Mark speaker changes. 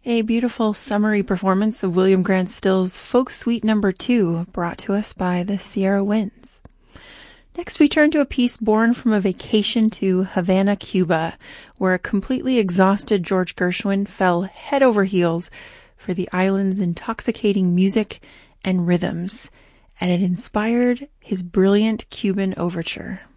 Speaker 1: A beautiful summery performance of William Grant Still's Folk Suite No. 2, brought to us by the Sierra Winds. Next, we turn to a piece born from a vacation to Havana, Cuba, where a completely exhausted George Gershwin fell head over heels for the island's intoxicating music and rhythms, and it inspired his brilliant Cuban overture.